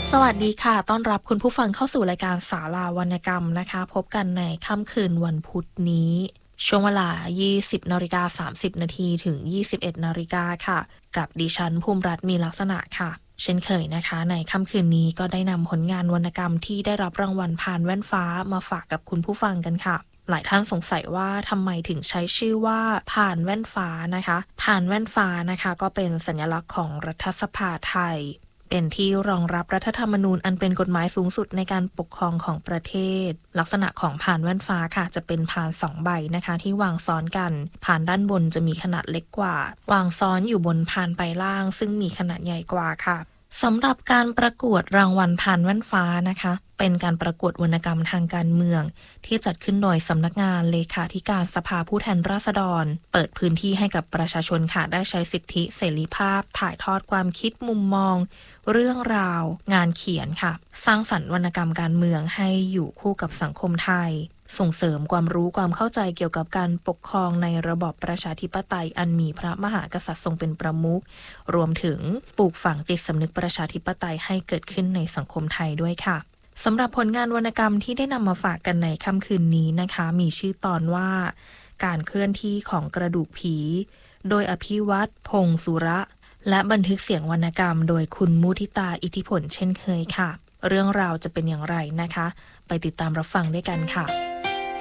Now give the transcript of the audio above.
สวัสดีค่ะต้อนรับคุณผู้ฟังเข้าสู่รายการศาลาวรรณกรรมนะคะพบกันในค่ำคืนวันพุธนี้ช่วงเวลา 20:30 นาทีถึง 21 นาฬิกาค่ะกับดิฉันภูมิรัตน์มีลักษณะค่ะเช่นเคยนะคะในค่ำคืนนี้ก็ได้นำผลงานวรรณกรรมที่ได้รับรางวัลผ่านแว่นฟ้ามาฝากกับคุณผู้ฟังกันค่ะหลายท่านสงสัยว่าทำไมถึงใช้ชื่อว่าผ่านแว่นฟ้านะคะผ่านแว่นฟ้านะคะก็เป็นสัญลักษณ์ของรัฐสภาไทยเป็นที่รองรับรัฐธรรมนูญอันเป็นกฎหมายสูงสุดในการปกครองของประเทศลักษณะของผ่านแว่นฟ้าค่ะจะเป็นผ่าน2ใบนะคะที่วางซ้อนกันผ่านด้านบนจะมีขนาดเล็กกว่าวางซ้อนอยู่บนผ่านใบล่างซึ่งมีขนาดใหญ่กว่าค่ะสำหรับการประกวดรางวัลผ่านแว่นฟ้านะคะเป็นการประกวดวรรณกรรมทางการเมืองที่จัดขึ้นโดยสำนักงานเลขาธิการสภาผู้แทนราษฎรเปิดพื้นที่ให้กับประชาชนค่ะได้ใช้สิทธิเสรีภาพถ่ายทอดความคิดมุมมองเรื่องราวงานเขียนค่ะสร้างสรรค์วรรณกรรมการเมืองให้อยู่คู่กับสังคมไทยส่งเสริมความรู้ความเข้าใจเกี่ยวกับการปกครองในระบอบประชาธิปไตยอันมีพระมหากษัตริย์ทรงเป็นประมุขรวมถึงปลูกฝังจิตสำนึกประชาธิปไตยให้เกิดขึ้นในสังคมไทยด้วยค่ะสำหรับผลงานวรรณกรรมที่ได้นำมาฝากกันในค่ำคืนนี้นะคะมีชื่อตอนว่าการเคลื่อนที่ของกระดูกผีโดยอภิวัตรพงษ์สุระและบันทึกเสียงวรรณกรรมโดยคุณมุทิตาอิทธิผลเช่นเคยค่ะเรื่องราวจะเป็นอย่างไรนะคะไปติดตามรับฟังด้วยกันค่ะ